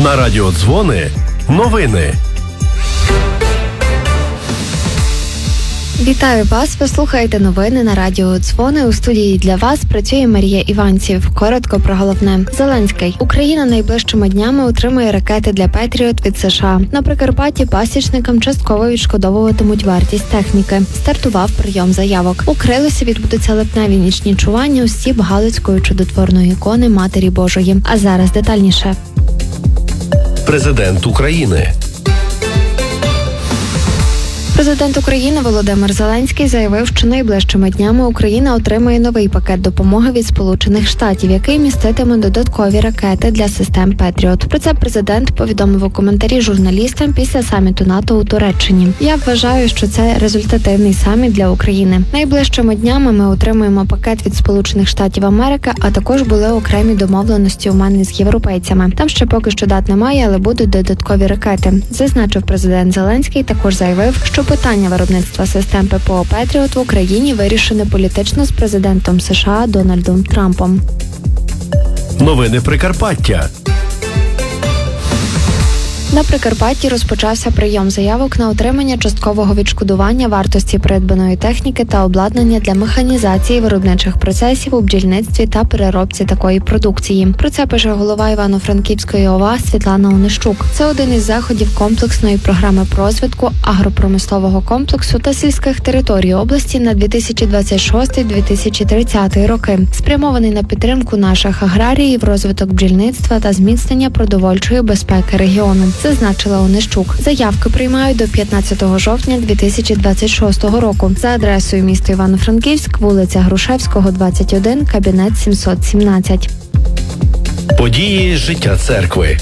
На радіо Дзвони новини. Вітаю вас! Ви слухаєте новини на радіо Дзвони. У студії для вас працює Марія Іванців. Коротко про головне. Зеленський. Україна найближчими днями отримає ракети для Петріот від США. На Прикарпатті пасічникам частково відшкодовуватимуть вартість техніки. Стартував прийом заявок. У Крилусі відбудуться липневі нічні чування у стіп Галицької чудотворної ікони Матері Божої. А зараз детальніше. Президент України. Президент України Володимир Зеленський заявив, що найближчими днями Україна отримає новий пакет допомоги від Сполучених Штатів, який міститиме додаткові ракети для систем Петріот. Про це президент повідомив у коментарі журналістам після саміту НАТО у Туреччині. Я вважаю, що це результативний саміт для України. Найближчими днями ми отримуємо пакет від Сполучених Штатів Америки, а також були окремі домовленості у мене з європейцями. Там ще поки що дат немає, але будуть додаткові ракети. Зазначив президент Зеленський, також заявив, що питання виробництва систем ППО «Петріот» в Україні вирішене політично з президентом США Дональдом Трампом. Новини Прикарпаття. На Прикарпатті розпочався прийом заявок на отримання часткового відшкодування вартості придбаної техніки та обладнання для механізації виробничих процесів у бджільництві та переробці такої продукції. Про це пише голова Івано-Франківської ОВА Світлана Онищук. Це один із заходів комплексної програми розвитку агропромислового комплексу та сільських територій області на 2026-2030 роки, спрямований на підтримку наших аграріїв, розвиток бджільництва та зміцнення продовольчої безпеки регіону. Зазначила Онищук. Заявки приймають до 15 жовтня 2026 року за адресою міста Івано-Франківськ, вулиця Грушевського, 21, кабінет 717. Події з життя церкви.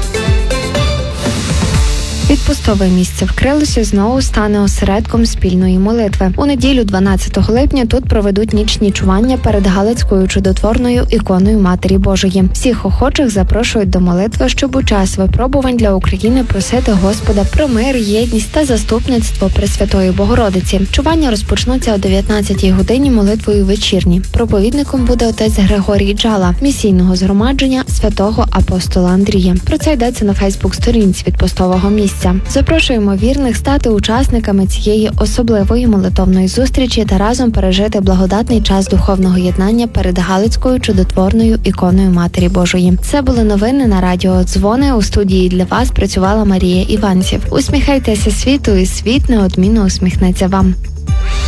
Відпустове місце в Крилусі знову стане осередком спільної молитви. У неділю 12 липня тут проведуть нічні чування перед Галицькою чудотворною іконою Матері Божої. Всіх охочих запрошують до молитви, щоб у час випробувань для України просити Господа про мир, єдність та заступництво Пресвятої Богородиці. Чування розпочнуться о 19-й годині молитвою вечірні. Проповідником буде отець Григорій Джала, місійного згромадження святого апостола Андрія. Про це йдеться на Фейсбук-сторінці відпустового місця. Запрошуємо вірних стати учасниками цієї особливої молитовної зустрічі та разом пережити благодатний час духовного єднання перед Галицькою чудотворною іконою Матері Божої. Це були новини на радіо Дзвони. У студії для вас працювала Марія Іванців. Усміхайтеся світу, і світ неодмінно усміхнеться вам.